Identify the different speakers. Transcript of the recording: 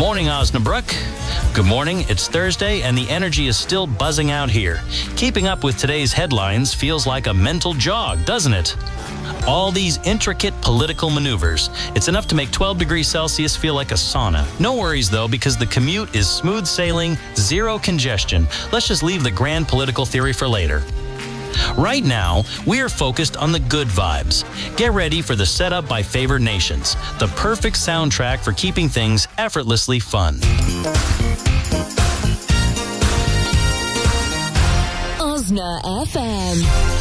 Speaker 1: morning, Osnabrück. Good morning. It's Thursday, and the energy is still buzzing out here. Keeping up with today's headlines feels like a mental jog, doesn't it? All these intricate political maneuvers. It's enough to make 12 degrees Celsius feel like a sauna. No worries, though, because the commute is smooth sailing, zero congestion. Let's just leave the grand political theory for later. Right now, we are focused on the good vibes. Get ready for the Setup by Favored Nations, the perfect soundtrack for keeping things effortlessly fun.
Speaker 2: Osna FM.